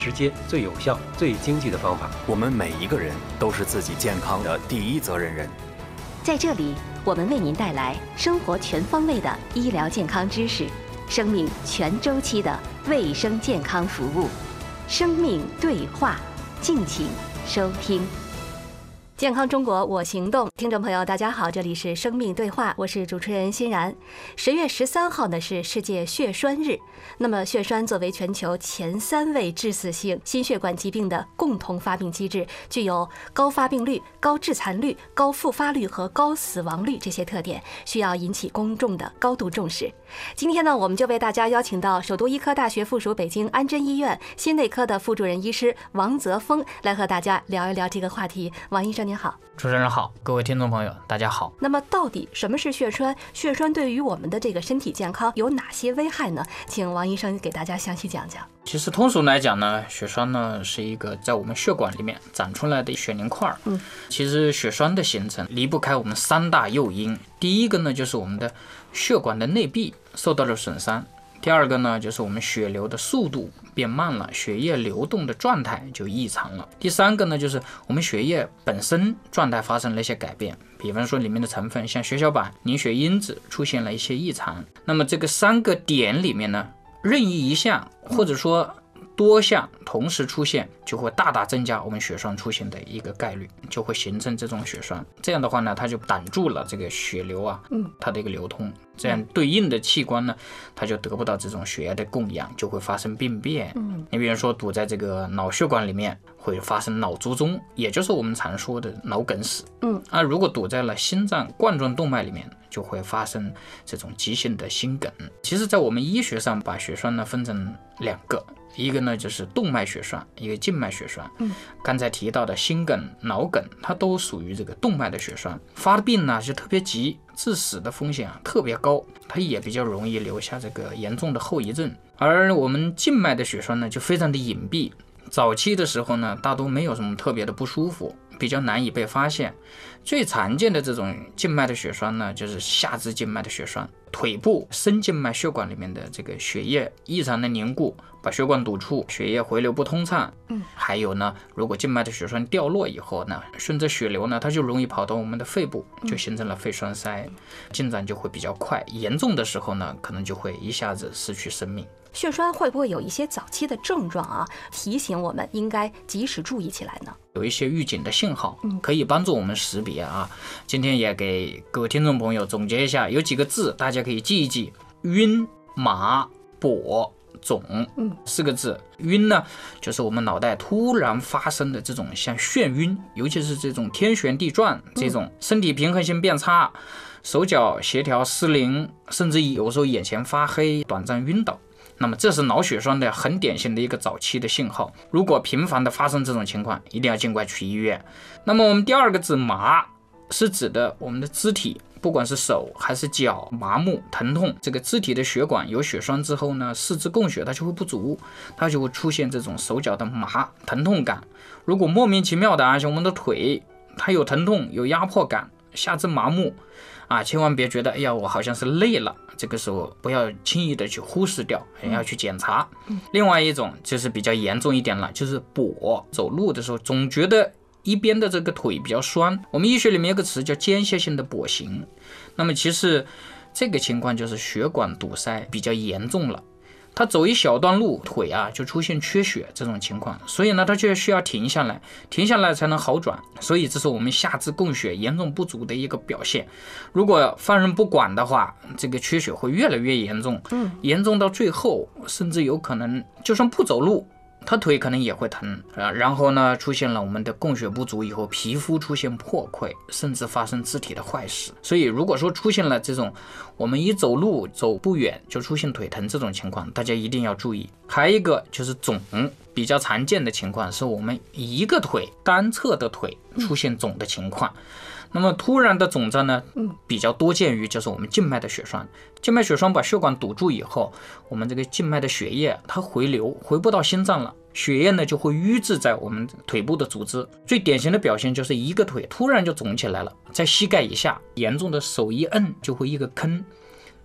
直接、最有效、最经济的方法。 我们每一个人都是自己健康的第一责任人。 在这里，我们为您带来生活全方位的医疗健康知识，生命全周期的卫生健康服务。生命对话，敬请收听。健康中国我行动，听众朋友大家好，这里是生命对话，我是主持人欣然。10月13号呢是世界血栓日，那么血栓作为全球前3位致死性心血管疾病的共同发病机制，具有高发病率、高致残率、高复发率和高死亡率这些特点，需要引起公众的高度重视。今天呢，我们就为大家邀请到首都医科大学附属北京安贞医院心内科的副主任医师王泽峰来和大家聊一聊这个话题。王医生您好。 主持人好，各位听众朋友大家好。 那么到底什么是血栓？血栓对于我们的这个身体健康有哪些危害呢？请王医生给大家详细讲讲。 其实通俗来讲呢，血栓呢是一个在我们血管里面长出来的血凝块。其实血栓的形成离不开我们3大诱因。第一个呢就是我们的血管的内壁受到了损伤。第二个呢，就是我们血流的速度变慢了，血液流动的状态就异常了。第三个呢，就是我们血液本身状态发生了一些改变，比方说里面的成分像血小板、凝血因子出现了一些异常。那么这个3个点里面呢，任意一项或者说多项同时出现，就会大大增加我们血栓出现的一个概率，就会形成这种血栓。这样的话呢，它就挡住了这个血流啊，它的一个流通。这样对应的器官呢，它就得不到这种血液的供氧，就会发生病变。你比如说堵在这个脑血管里面，会发生脑卒中，也就是我们常说的脑梗死。如果堵在了心脏冠状动脉里面，就会发生这种急性的心梗。其实在我们医学上把血栓呢分成2个，一个呢就是动脉血栓，一个静脉血栓。刚才提到的心梗、脑梗，它都属于这个动脉的血栓，发病呢就特别急，致死的风险特别高，它也比较容易留下这个严重的后遗症。而我们静脉的血栓呢就非常的隐蔽，早期的时候呢大多没有什么特别的不舒服，比较难以被发现。最常见的这种静脉的血栓呢，就是下肢静脉的血栓，腿部深静脉血管里面的这个血液异常的凝固，把血管堵住，血液回流不通畅。还有呢，如果静脉的血栓掉落以后呢，顺着血流呢，它就容易跑到我们的肺部，就形成了肺栓塞，进展就会比较快，严重的时候呢，可能就会一下子失去生命。 血栓会不会有一些早期的症状啊，提醒我们应该及时注意起来呢？ 有一些预警的信号，可以帮助我们识别啊。今天也给各位听众朋友总结一下，有几个字大家可以记一记：晕、麻、跛、肿。4个字。晕呢，就是我们脑袋突然发生的这种像眩晕，尤其是这种天旋地转，这种身体平衡性变差，手脚协调失灵，甚至有时候眼前发黑，短暂晕倒。那么这是脑血栓的很典型的一个早期的信号，如果频繁的发生这种情况，一定要尽快去医院。那么我们第2个字麻，是指的我们的肢体，不管是手还是脚麻木疼痛，这个肢体的血管有血栓之后呢，四肢供血它就会不足，它就会出现这种手脚的麻疼痛感。如果莫名其妙的像我们的腿它有疼痛有压迫感，下肢麻木千万别觉得哎呀我好像是累了，这个时候不要轻易的去忽视掉，要去检查。另外一种就是比较严重一点了，就是跛，走路的时候总觉得一边的这个腿比较酸，我们医学里面有个词叫间歇性的跛行。那么其实这个情况就是血管堵塞比较严重了，他走一小段路，腿就出现缺血这种情况，所以呢他就需要停下来才能好转。所以这是我们下肢供血严重不足的一个表现。如果放任不管的话，这个缺血会越来越严重，严重到最后甚至有可能就算不走路，他腿可能也会疼然后呢出现了我们的供血不足以后，皮肤出现破溃，甚至发生肢体的坏死。所以如果说出现了这种我们一走路走不远就出现腿疼这种情况，大家一定要注意。还有一个就是肿，比较常见的情况是我们一个腿单侧的腿出现肿的情况。那么突然的肿胀呢，比较多见于就是我们静脉的血栓。静脉血栓把血管堵住以后，我们这个静脉的血液它回流回不到心脏了，血液呢就会淤滞在我们腿部的组织。最典型的表现就是一个腿突然就肿起来了，在膝盖以下，严重的手一摁就会一个坑。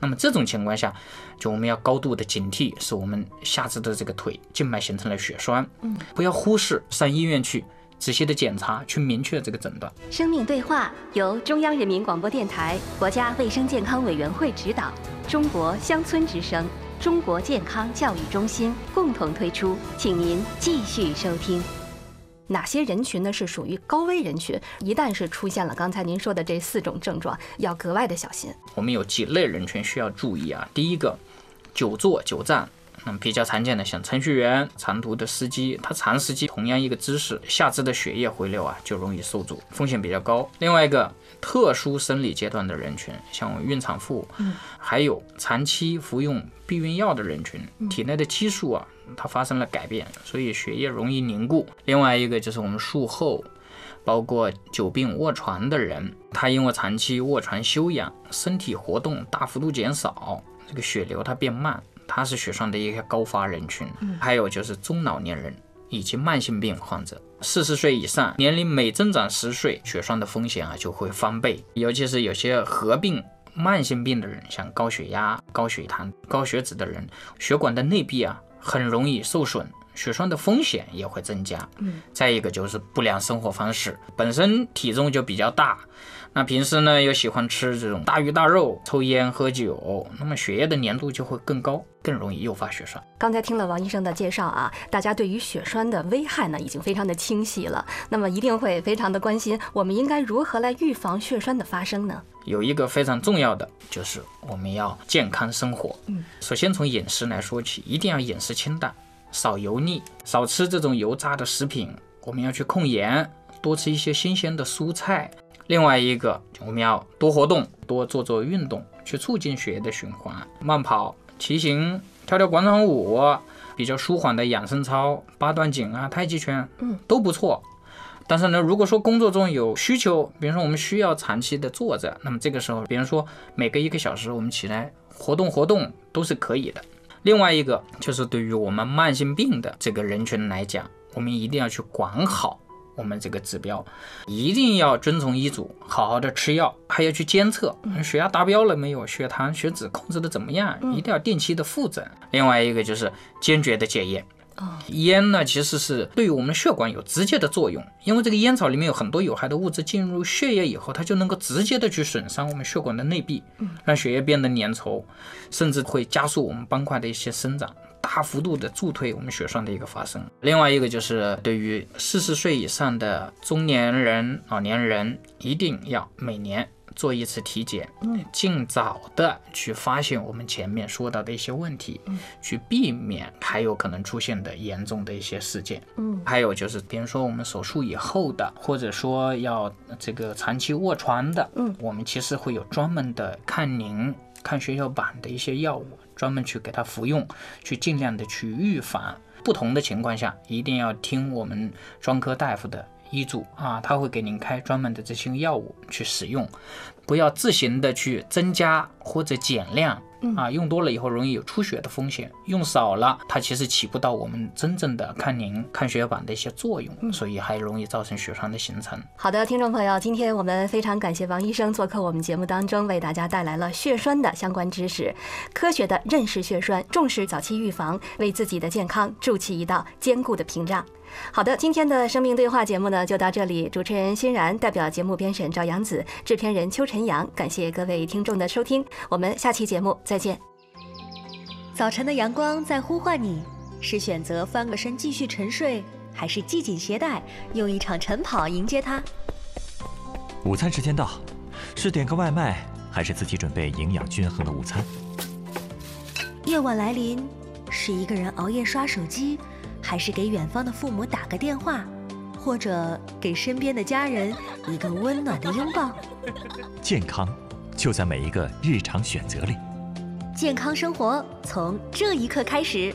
那么这种情况下，就我们要高度的警惕，使我们下肢的这个腿静脉形成了血栓。不要忽视，上医院去仔细的检查，去明确这个诊断。 生命对话由中央人民广播电台、国家卫生健康委员会指导，中国乡村之声、中国健康教育中心共同推出，请您继续收听。哪些人群呢是属于高危人群？一旦是出现了刚才您说的这4种症状，要格外的小心。 我们有几类人群需要注意啊。第一个，久坐久站，那么比较常见的像程序员、长途的司机，他长时间同样一个姿势，下肢的血液回流啊就容易受阻，风险比较高。另外一个，特殊生理阶段的人群，像孕产妇，还有长期服用避孕药的人群，体内的激素啊它发生了改变，所以血液容易凝固。另外一个就是我们术后包括久病卧床的人，他因为长期卧床休养，身体活动大幅度减少，这个血流它变慢，它是血栓的一个高发人群。还有就是中老年人以及慢性病患者，40岁以上，年龄每增长10岁，血栓的风险啊就会翻倍。尤其是有些合并慢性病的人，像高血压、高血糖、高血脂的人，血管的内壁啊很容易受损，血栓的风险也会增加。再一个就是不良生活方式，本身体重就比较大，那平时呢又喜欢吃这种大鱼大肉、抽烟喝酒，那么血液的粘度就会更高，更容易诱发血栓。 刚才听了王医生的介绍啊，大家对于血栓的危害呢已经非常的清晰了，那么一定会非常的关心，我们应该如何来预防血栓的发生呢？ 有一个非常重要的就是我们要健康生活。首先从饮食来说起，一定要饮食清淡，少油腻，少吃这种油炸的食品，我们要去控盐，多吃一些新鲜的蔬菜。另外一个，我们要多活动，多做运动，去促进血液的循环，慢跑、骑行、跳跳广场舞，比较舒缓的养生操、八段锦啊、太极拳，都不错。但是呢，如果说工作中有需求，比如说我们需要长期的坐着，那么这个时候，比如说每隔1个小时我们起来活动都是可以的。另外一个就是对于我们慢性病的这个人群来讲，我们一定要去管好我们这个指标，一定要遵从医嘱，好好的吃药，还要去监测血压达标了没有，血糖、血脂控制的怎么样，一定要定期的复诊。另外一个就是坚决的戒烟。烟呢，其实是对于我们血管有直接的作用，因为这个烟草里面有很多有害的物质进入血液以后，它就能够直接的去损伤我们血管的内壁，让血液变得粘稠，甚至会加速我们斑块的一些生长，大幅度的助推我们血栓的一个发生。另外一个就是对于40岁以上的中年人、老年人，一定要每年做一次体检，尽早的去发现我们前面说到的一些问题，去避免还有可能出现的严重的一些事件。还有就是比如说我们手术以后的，或者说要这个长期卧床的，我们其实会有专门的抗凝、抗血小板的一些药物，专门去给它服用，去尽量的去预防。不同的情况下，一定要听我们专科大夫的医嘱啊，他会给您开专门的这些药物去使用，不要自行的去增加或者减量啊，用多了以后容易有出血的风险，用少了它其实起不到我们真正的抗凝、抗血小板的一些作用，所以还容易造成血栓的形成。 好的，听众朋友，今天我们非常感谢王医生做客我们节目当中，为大家带来了血栓的相关知识，科学的认识血栓，重视早期预防，为自己的健康筑起一道坚固的屏障。好的，今天的生命对话节目呢就到这里，主持人欣然代表节目编审赵阳子，制片人邱晨阳，感谢各位听众的收听，我们下期节目再见。 早晨的阳光在呼唤你，是选择翻个身继续沉睡，还是系紧鞋带用一场晨跑迎接它？ 午餐时间到，是点个外卖，还是自己准备营养均衡的午餐？ 夜晚来临，是一个人熬夜刷手机，还是给远方的父母打个电话，或者给身边的家人一个温暖的拥抱？ 健康就在每一个日常选择里。 健康生活从这一刻开始。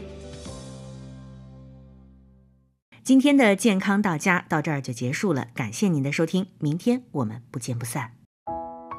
今天的健康到家到这儿就结束了，感谢您的收听，明天我们不见不散。